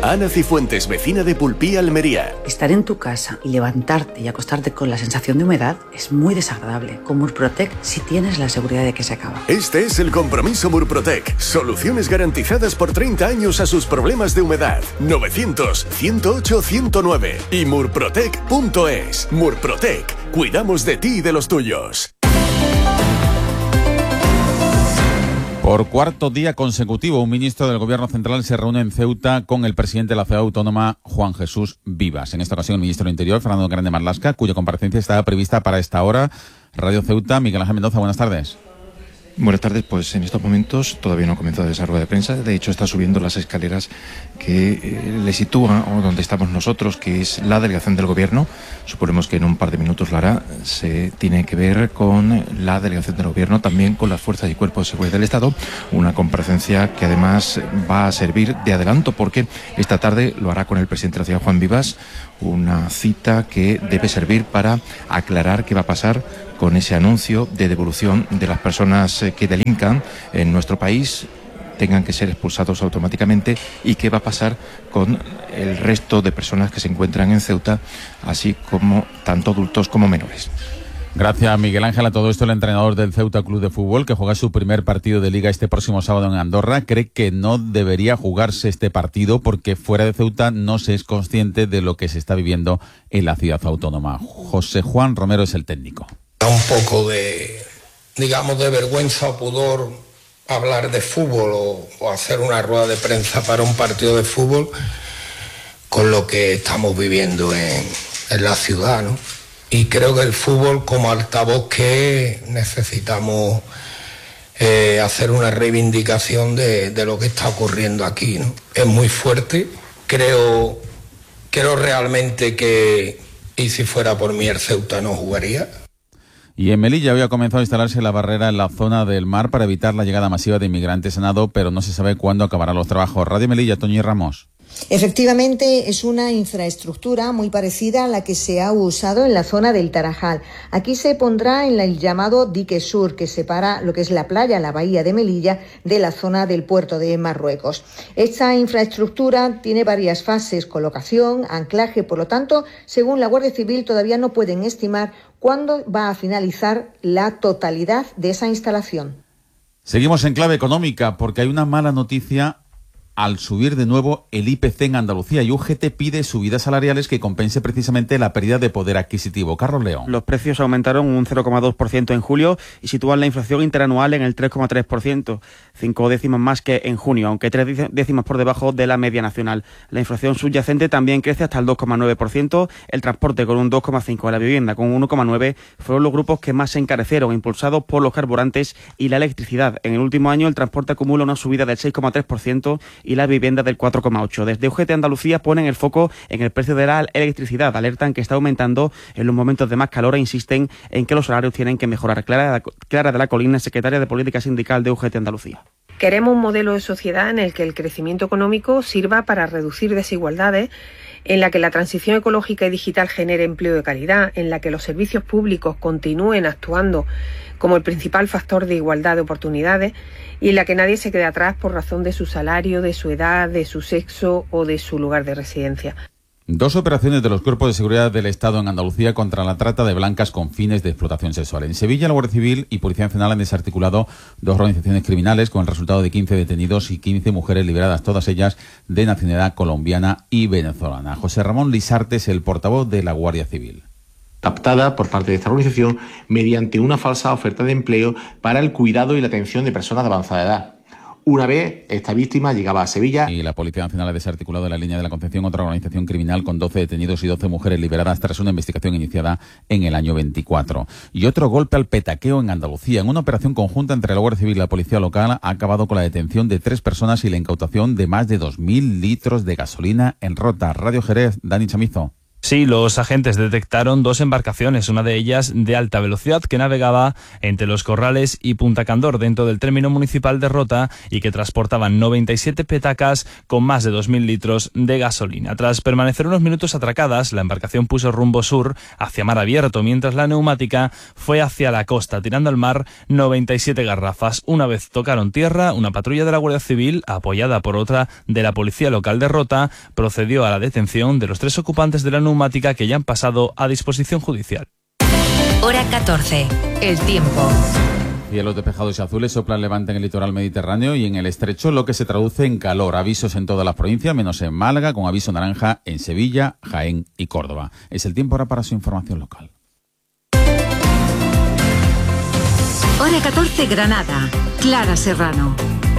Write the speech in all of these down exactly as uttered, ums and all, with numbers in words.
Ana Cifuentes, vecina de Pulpí, Almería. Estar en tu casa y levantarte y acostarte con la sensación de humedad es muy desagradable. Con Murprotec sí tienes la seguridad de que se acaba. Este es el compromiso Murprotec. Soluciones garantizadas por treinta años a sus problemas de humedad. novecientos, ciento ocho, ciento nueve y murprotec punto es. Murprotec. Cuidamos de ti y de los tuyos. Por cuarto día consecutivo, un ministro del Gobierno Central se reúne en Ceuta con el presidente de la ciudad autónoma, Juan Jesús Vivas. En esta ocasión, el ministro del Interior, Fernando Grande Marlaska, cuya comparecencia estaba prevista para esta hora. Radio Ceuta, Miguel Ángel Mendoza, buenas tardes. Buenas tardes, pues en estos momentos todavía no ha comenzado esa rueda de prensa. De hecho, está subiendo las escaleras que eh, le sitúa o donde estamos nosotros, que es la delegación del Gobierno. Suponemos que en un par de minutos lo hará. Se tiene que ver con la delegación del Gobierno, también con las fuerzas y cuerpos de seguridad del Estado. Una comparecencia que además va a servir de adelanto, porque esta tarde lo hará con el presidente de la ciudad, Juan Vivas. Una cita que debe servir para aclarar qué va a pasar con ese anuncio de devolución de las personas que delincan en nuestro país, tengan que ser expulsados automáticamente, y qué va a pasar con el resto de personas que se encuentran en Ceuta, así como tanto adultos como menores. Gracias, Miguel Ángel. A todo esto, el entrenador del Ceuta Club de Fútbol, que juega su primer partido de Liga este próximo sábado en Andorra, cree que no debería jugarse este partido porque fuera de Ceuta no se es consciente de lo que se está viviendo en la ciudad autónoma. José Juan Romero es el técnico. Un poco de, digamos, de vergüenza o pudor hablar de fútbol o, o hacer una rueda de prensa para un partido de fútbol con lo que estamos viviendo en, en la ciudad, ¿no? Y creo que el fútbol, como altavoz que es, necesitamos eh, hacer una reivindicación de, de lo que está ocurriendo aquí, ¿no? Es muy fuerte. Creo, creo realmente que, y si fuera por mí, el Ceuta no jugaría. Y en Melilla hoy ha comenzado a instalarse la barrera en la zona del mar para evitar la llegada masiva de inmigrantes a nado, pero no se sabe cuándo acabarán los trabajos. Radio Melilla, Toñi Ramos. Efectivamente, es una infraestructura muy parecida a la que se ha usado en la zona del Tarajal. Aquí se pondrá en el llamado dique sur, que separa lo que es la playa, la bahía de Melilla, de la zona del puerto de Marruecos. Esta infraestructura tiene varias fases: colocación, anclaje. Por lo tanto, según la Guardia Civil, todavía no pueden estimar cuándo va a finalizar la totalidad de esa instalación. Seguimos en clave económica porque hay una mala noticia al subir de nuevo el I P C en Andalucía, y U G T pide subidas salariales que compense precisamente la pérdida de poder adquisitivo. Carlos León. Los precios aumentaron un cero coma dos por ciento en julio y sitúan la inflación interanual en el tres coma tres por ciento, cinco décimas más que en junio, aunque tres décimas por debajo de la media nacional. La inflación subyacente también crece hasta el dos coma nueve por ciento, el transporte con un dos coma cinco por ciento, la vivienda con un uno coma nueve por ciento, fueron los grupos que más se encarecieron, impulsados por los carburantes y la electricidad. En el último año el transporte acumula una subida del seis coma tres por ciento y la vivienda del cuatro coma ocho por ciento. Desde U G T Andalucía ponen el foco en el precio de la electricidad, alertan que está aumentando en los momentos de más calor e insisten en que los salarios tienen que mejorar. Clara, Clara de la Colina, secretaria de Política Sindical de U G T Andalucía. Queremos un modelo de sociedad en el que el crecimiento económico sirva para reducir desigualdades, en la que la transición ecológica y digital genere empleo de calidad, en la que los servicios públicos continúen actuando como el principal factor de igualdad de oportunidades y en la que nadie se quede atrás por razón de su salario, de su edad, de su sexo o de su lugar de residencia. Dos operaciones de los cuerpos de seguridad del Estado en Andalucía contra la trata de blancas con fines de explotación sexual. En Sevilla, la Guardia Civil y Policía Nacional han desarticulado dos organizaciones criminales con el resultado de quince detenidos y quince mujeres liberadas, todas ellas de nacionalidad colombiana y venezolana. José Ramón Lisarte es el portavoz de la Guardia Civil. Captada por parte de esta organización mediante una falsa oferta de empleo para el cuidado y la atención de personas de avanzada edad. Una vez esta víctima llegaba a Sevilla. Y la Policía Nacional ha desarticulado la línea de la Concepción, otra organización criminal con doce detenidos y doce mujeres liberadas tras una investigación iniciada en el año veinticuatro. Y otro golpe al petaqueo en Andalucía. En una operación conjunta entre la Guardia Civil y la Policía Local ha acabado con la detención de tres personas y la incautación de más de dos mil litros de gasolina en Rota. Radio Jerez, Dani Chamizo. Sí, los agentes detectaron dos embarcaciones, una de ellas de alta velocidad que navegaba entre Los Corrales y Punta Candor dentro del término municipal de Rota y que transportaban noventa y siete petacas con más de dos mil litros de gasolina. Tras permanecer unos minutos atracadas, la embarcación puso rumbo sur hacia mar abierto, mientras la neumática fue hacia la costa, tirando al mar noventa y siete garrafas. Una vez tocaron tierra, una patrulla de la Guardia Civil, apoyada por otra de la Policía Local de Rota, procedió a la detención de los tres ocupantes de la neumática que ya han pasado a disposición judicial. Hora catorce. El tiempo. Cielos despejados y azules, sopla el levante en el litoral mediterráneo y en el estrecho, lo que se traduce en calor. Avisos en todas las provincias, menos en Málaga, con aviso naranja en Sevilla, Jaén y Córdoba. Es el tiempo ahora para su información local. Hora catorce, Granada. Clara Serrano.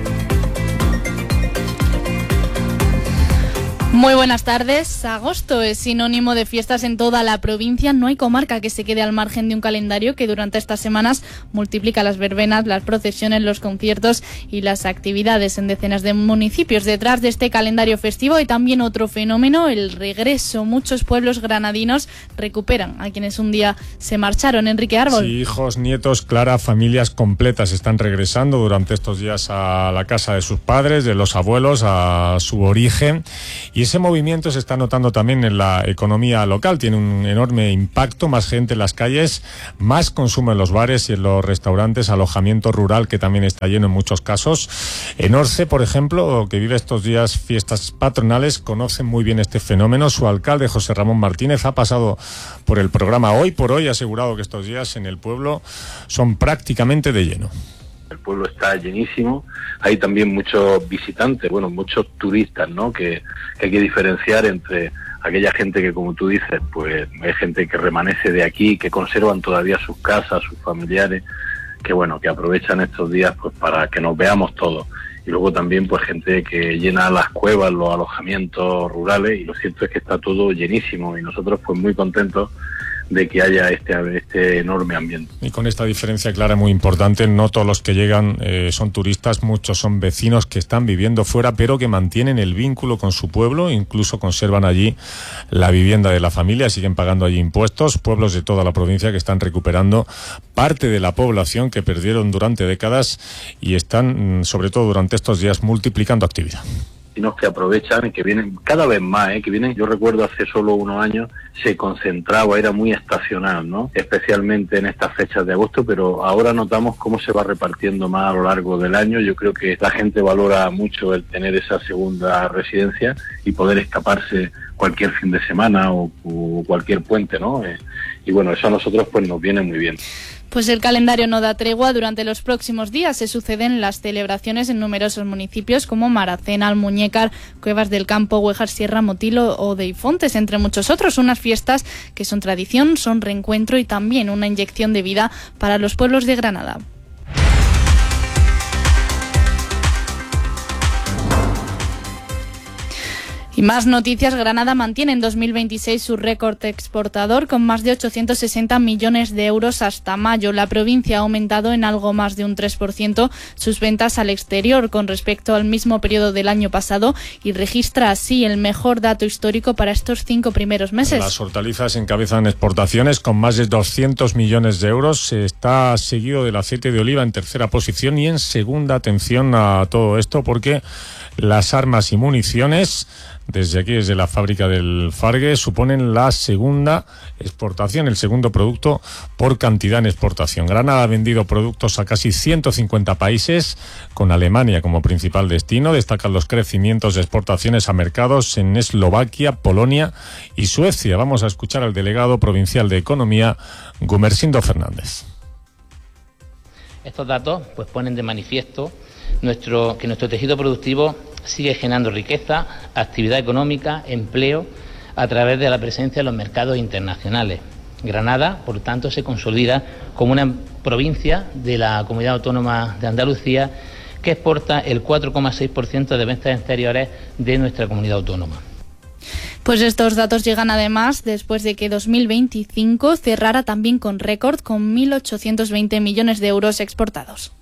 Muy buenas tardes. Agosto es sinónimo de fiestas en toda la provincia. No hay comarca que se quede al margen de un calendario que durante estas semanas multiplica las verbenas, las procesiones, los conciertos y las actividades en decenas de municipios. Detrás de este calendario festivo hay también otro fenómeno, el regreso. Muchos pueblos granadinos recuperan a quienes un día se marcharon. Enrique Árbol. Sí, hijos, nietos, Clara, familias completas están regresando durante estos días a la casa de sus padres, de los abuelos, a su origen. Y ese movimiento se está notando también en la economía local. Tiene un enorme impacto, más gente en las calles, más consumo en los bares y en los restaurantes, alojamiento rural que también está lleno en muchos casos. En Orce, por ejemplo, que vive estos días fiestas patronales, conoce muy bien este fenómeno. Su alcalde, José Ramón Martínez, ha pasado por el programa Hoy por Hoy, ha asegurado que estos días en el pueblo son prácticamente de lleno. El pueblo está llenísimo, hay también muchos visitantes, bueno, muchos turistas, ¿no? Que, que hay que diferenciar entre aquella gente que, como tú dices, pues hay gente que remanece de aquí, que conservan todavía sus casas, sus familiares, que bueno, que aprovechan estos días pues para que nos veamos todos. Y luego también pues gente que llena las cuevas, los alojamientos rurales, y lo cierto es que está todo llenísimo y nosotros pues muy contentos de que haya este, este enorme ambiente. Y con esta diferencia clara muy importante, no todos los que llegan eh, son turistas, muchos son vecinos que están viviendo fuera, pero que mantienen el vínculo con su pueblo, incluso conservan allí la vivienda de la familia, siguen pagando allí impuestos. Pueblos de toda la provincia que están recuperando parte de la población que perdieron durante décadas y están, sobre todo durante estos días, multiplicando actividad. Vecinos que aprovechan y que vienen cada vez más, ¿eh? que vienen, yo recuerdo hace solo unos años se concentraba, era muy estacional, ¿no? Especialmente en estas fechas de agosto, pero ahora notamos cómo se va repartiendo más a lo largo del año. Yo creo que la gente valora mucho el tener esa segunda residencia y poder escaparse cualquier fin de semana o, o cualquier puente, ¿no? Eh, y bueno, eso a nosotros pues nos viene muy bien. Pues el calendario no da tregua. Durante los próximos días se suceden las celebraciones en numerosos municipios como Maracena, Almuñécar, Cuevas del Campo, Huejar, Sierra, Motilo o Deifontes, entre muchos otros. Unas fiestas que son tradición, son reencuentro y también una inyección de vida para los pueblos de Granada. Y más noticias. Granada mantiene en dos mil veintiséis su récord exportador con más de ochocientos sesenta millones de euros hasta mayo. La provincia ha aumentado en algo más de un tres por ciento sus ventas al exterior con respecto al mismo periodo del año pasado y registra así el mejor dato histórico para estos cinco primeros meses. Las hortalizas encabezan exportaciones con más de doscientos millones de euros. Está seguido del aceite de oliva en tercera posición y en segunda, atención a todo esto, porque las armas y municiones, desde aquí, desde la fábrica del Fargue, suponen la segunda exportación, el segundo producto por cantidad en exportación. Granada ha vendido productos a casi ciento cincuenta países, con Alemania como principal destino. Destacan los crecimientos de exportaciones a mercados en Eslovaquia, Polonia y Suecia. Vamos a escuchar al delegado provincial de Economía, Gumersindo Fernández. Estos datos pues ponen de manifiesto nuestro, que nuestro tejido productivo sigue generando riqueza, actividad económica, empleo, a través de la presencia en los mercados internacionales. Granada, por tanto, se consolida como una provincia de la Comunidad Autónoma de Andalucía que exporta el cuatro coma seis por ciento de ventas exteriores de nuestra comunidad autónoma. Pues estos datos llegan además después de que dos mil veinticinco cerrara también con récord, con mil ochocientos veinte millones de euros exportados.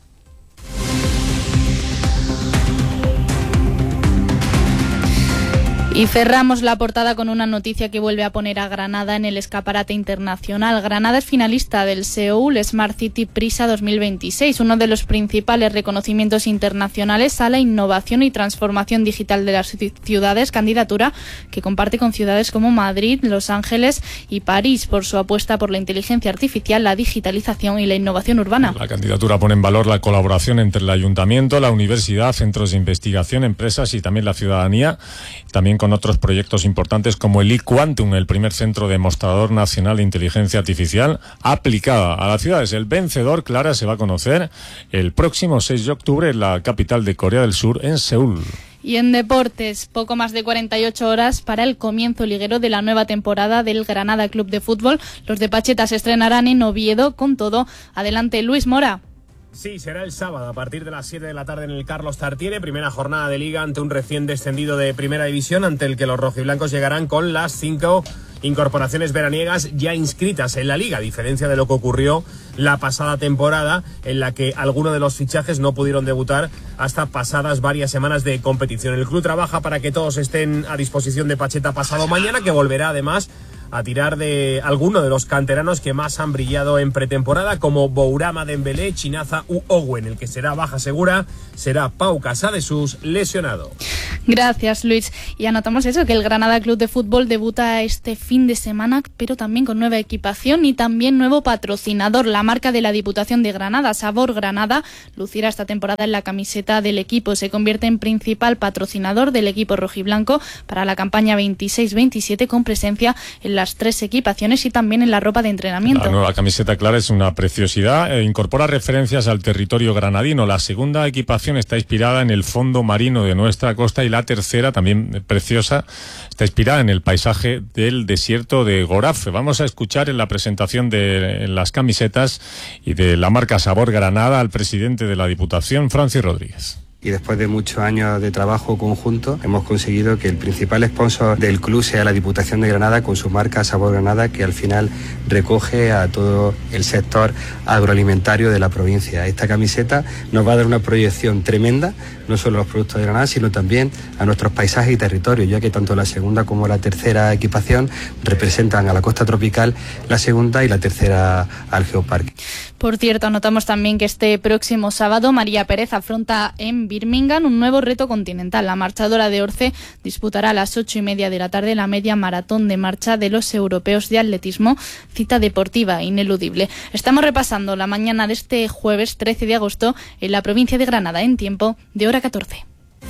Y cerramos la portada con una noticia que vuelve a poner a Granada en el escaparate internacional. Granada es finalista del Seoul Smart City Prisa dos mil veintiséis, uno de los principales reconocimientos internacionales a la innovación y transformación digital de las ciudades, candidatura que comparte con ciudades como Madrid, Los Ángeles y París por su apuesta por la inteligencia artificial, la digitalización y la innovación urbana. La candidatura pone en valor la colaboración entre el ayuntamiento, la universidad, centros de investigación, empresas y también la ciudadanía, también con otros proyectos importantes como el iQuantum, el primer centro demostrador nacional de inteligencia artificial aplicada a las ciudades. El vencedor, Clara, se va a conocer el próximo seis de octubre en la capital de Corea del Sur, en Seúl. Y en deportes, poco más de cuarenta y ocho horas para el comienzo liguero de la nueva temporada del Granada Club de Fútbol. Los de Pacheta se estrenarán en Oviedo. Con todo, adelante Luis Mora. Sí, será el sábado a partir de las siete de la tarde en el Carlos Tartiere, primera jornada de Liga ante un recién descendido de Primera División, ante el que los rojiblancos llegarán con las cinco incorporaciones veraniegas ya inscritas en la Liga, a diferencia de lo que ocurrió la pasada temporada, en la que algunos de los fichajes no pudieron debutar hasta pasadas varias semanas de competición. El club trabaja para que todos estén a disposición de Pacheta pasado mañana, que volverá además a tirar de alguno de los canteranos que más han brillado en pretemporada, como Bourama Dembélé, Chinaza u Owen. El que será baja segura será Pau Casadesus, lesionado. Gracias, Luis. Y anotamos eso, que el Granada Club de Fútbol debuta este fin de semana, pero también con nueva equipación y también nuevo patrocinador. La marca de la Diputación de Granada, Sabor Granada, lucirá esta temporada en la camiseta del equipo. Se convierte en principal patrocinador del equipo rojiblanco para la campaña veintiséis veintisiete, con presencia en la las tres equipaciones y también en la ropa de entrenamiento. La nueva camiseta, Clara, es una preciosidad. Eh, incorpora referencias al territorio granadino. La segunda equipación está inspirada en el fondo marino de nuestra costa y la tercera, también preciosa, está inspirada en el paisaje del desierto de Gorafe. Vamos a escuchar en la presentación de en las camisetas y de la marca Sabor Granada al presidente de la Diputación, Francis Rodríguez. Y después de muchos años de trabajo conjunto hemos conseguido que el principal sponsor del club sea la Diputación de Granada con su marca Sabor Granada, que al final recoge a todo el sector agroalimentario de la provincia. Esta camiseta nos va a dar una proyección tremenda, no solo a los productos de Granada, sino también a nuestros paisajes y territorios, ya que tanto la segunda como la tercera equipación representan a la costa tropical, la segunda y la tercera al geoparque. Por cierto, anotamos también que este próximo sábado María Pérez afronta en Birmingham un nuevo reto continental. La marchadora de Orce disputará a las ocho y media de la tarde la media maratón de marcha de los europeos de atletismo, cita deportiva ineludible. Estamos repasando la mañana de este jueves trece de agosto en la provincia de Granada en tiempo de hora catorce.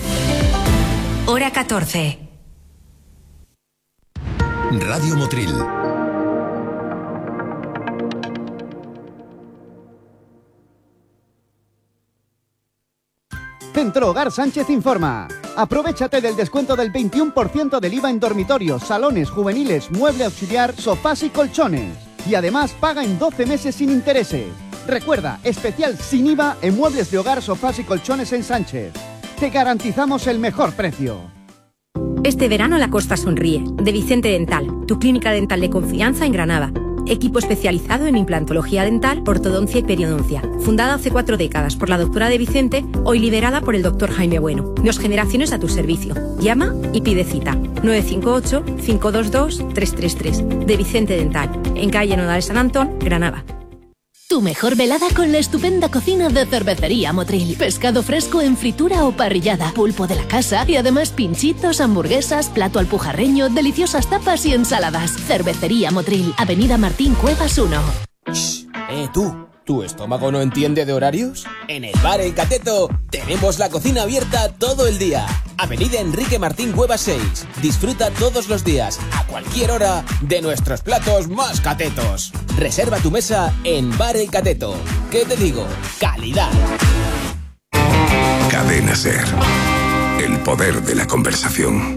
Hora catorce. Radio Motril. Centro Hogar Sánchez informa. Aprovechate del descuento del veintiuno por ciento del I V A en dormitorios, salones, juveniles, mueble auxiliar, sofás y colchones. Y además paga en doce meses sin intereses. Recuerda, especial sin I V A en muebles de hogar, sofás y colchones en Sánchez. Te garantizamos el mejor precio. Este verano la costa sonríe. De Vicente Dental, tu clínica dental de confianza en Granada. Equipo especializado en implantología dental, ortodoncia y periodoncia. Fundada hace cuatro décadas por la doctora De Vicente, hoy liderada por el doctor Jaime Bueno. Dos generaciones a tu servicio. Llama y pide cita. nueve cinco ocho, cinco dos dos, tres tres tres. De Vicente Dental, en calle Nodal San Antón, Granada. Tu mejor velada con la estupenda cocina de Cervecería Motril. Pescado fresco en fritura o parrillada, pulpo de la casa y además pinchitos, hamburguesas, plato alpujarreño, deliciosas tapas y ensaladas. Cervecería Motril, Avenida Martín Cuevas uno. Shh, eh tú, ¿tu estómago no entiende de horarios? En el Bar El Cateto tenemos la cocina abierta todo el día. Avenida Enrique Martín Cuevas seis. Disfruta todos los días, a cualquier hora, de nuestros platos más catetos. Reserva tu mesa en Bar El Cateto. ¿Qué te digo? ¡Calidad! Cadena SER. El poder de la conversación.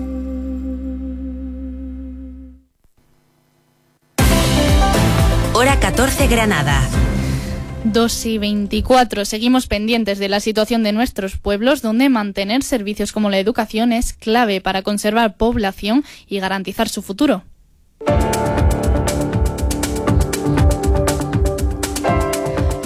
Hora catorce Granada. dos y veinticuatro. Seguimos pendientes de la situación de nuestros pueblos, donde mantener servicios como la educación es clave para conservar población y garantizar su futuro.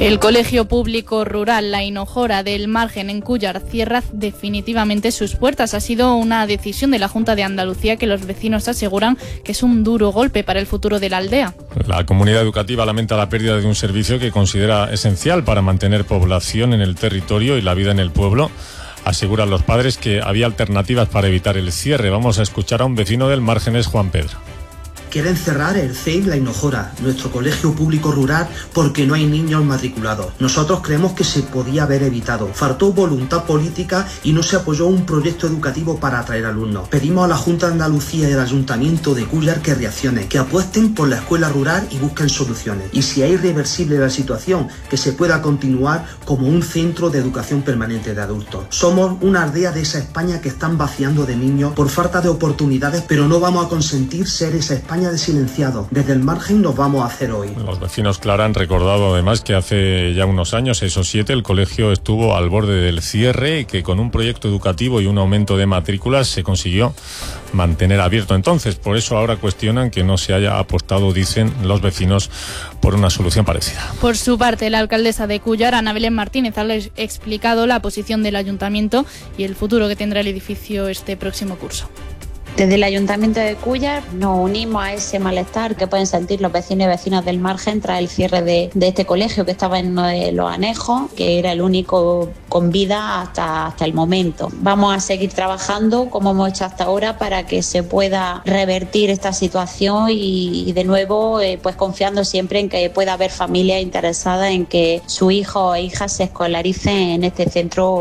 El Colegio Público Rural La Hinojora del Margen en Cúllar cierra definitivamente sus puertas. Ha sido una decisión de la Junta de Andalucía que los vecinos aseguran que es un duro golpe para el futuro de la aldea. La comunidad educativa lamenta la pérdida de un servicio que considera esencial para mantener población en el territorio y la vida en el pueblo. Aseguran los padres que había alternativas para evitar el cierre. Vamos a escuchar a un vecino del Márgenes, Juan Pedro. Quieren cerrar el C E I La Hinojora, nuestro colegio público rural, porque no hay niños matriculados. Nosotros creemos que se podía haber evitado. Faltó voluntad política y no se apoyó un proyecto educativo para atraer alumnos. Pedimos a la Junta de Andalucía y al Ayuntamiento de Cúllar que reaccionen, que apuesten por la escuela rural y busquen soluciones. Y si es irreversible la situación, que se pueda continuar como un centro de educación permanente de adultos. Somos una aldea de esa España que están vaciando de niños por falta de oportunidades, pero no vamos a consentir ser esa España de silenciado. Desde el margen nos vamos a hacer hoy. Los vecinos, Clara, han recordado además que hace ya unos años, seis o siete, el colegio estuvo al borde del cierre y que con un proyecto educativo y un aumento de matrículas se consiguió mantener abierto. Entonces, por eso ahora cuestionan que no se haya apostado, dicen los vecinos, por una solución parecida. Por su parte, la alcaldesa de Cúllar, Ana Belén Martínez, ha explicado la posición del ayuntamiento y el futuro que tendrá el edificio este próximo curso. Desde el Ayuntamiento de Cúllar nos unimos a ese malestar que pueden sentir los vecinos y vecinas del margen tras el cierre de, de este colegio que estaba en uno de los anejos, que era el único con vida hasta, hasta el momento. Vamos a seguir trabajando como hemos hecho hasta ahora para que se pueda revertir esta situación y, y de nuevo eh, pues confiando siempre en que pueda haber familias interesadas en que su hijo o hija se escolaricen en este centro